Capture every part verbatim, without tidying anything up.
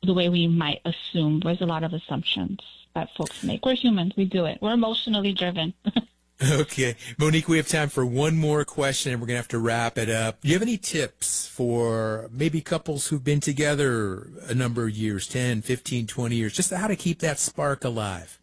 the way we might assume. There's a lot of assumptions that folks make. We're humans. We do it. We're emotionally driven. Okay. Monique, we have time for one more question, and we're going to have to wrap it up. Do you have any tips for maybe couples who've been together a number of years, ten, fifteen, twenty years, just how to keep that spark alive?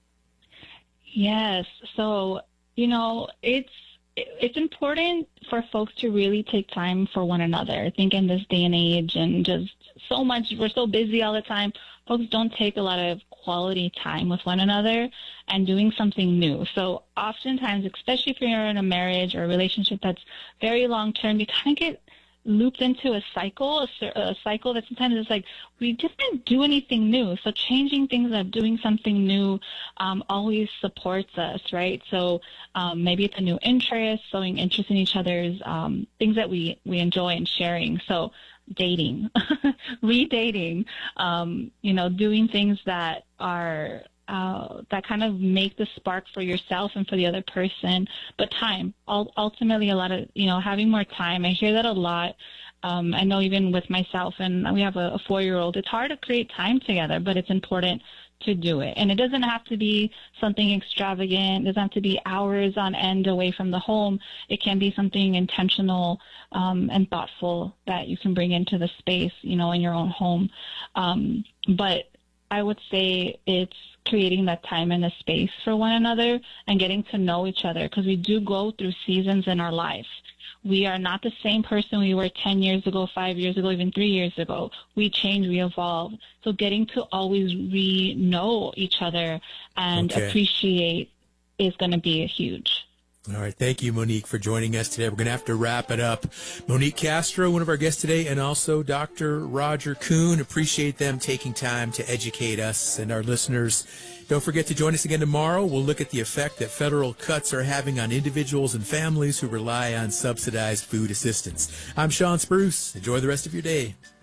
Yes. So, you know, it's it's important for folks to really take time for one another. I think in this day and age, and just so much, we're so busy all the time, folks don't take a lot of quality time with one another and doing something new. So oftentimes, especially if you're in a marriage or a relationship that's very long term, you kind of get looped into a cycle, a, a cycle that sometimes is like, we just didn't do anything new. So changing things up, doing something new um, always supports us, right? So um, maybe it's a new interest, showing interest in each other's um, things that we, we enjoy and sharing. So dating, redating, um, you know, doing things that are Uh, that kind of make the spark for yourself and for the other person. But time, ultimately, a lot of, you know, having more time. I hear that a lot. Um, I know even with myself, and we have a, a four-year-old, it's hard to create time together, but it's important to do it. And it doesn't have to be something extravagant. It doesn't have to be hours on end away from the home. It can be something intentional um, and thoughtful that you can bring into the space, you know, in your own home. Um, but I would say it's creating that time and the space for one another and getting to know each other, because we do go through seasons in our life. We are not the same person we were ten years ago, five years ago, even three years ago. We change, we evolve. So getting to always re-know each other and okay. appreciate is going to be a huge. All right. Thank you, Monique, for joining us today. We're going to have to wrap it up. Monique Castro, one of our guests today, and also Doctor Roger Kuhn. Appreciate them taking time to educate us and our listeners. Don't forget to join us again tomorrow. We'll look at the effect that federal cuts are having on individuals and families who rely on subsidized food assistance. I'm Sean Spruce. Enjoy the rest of your day.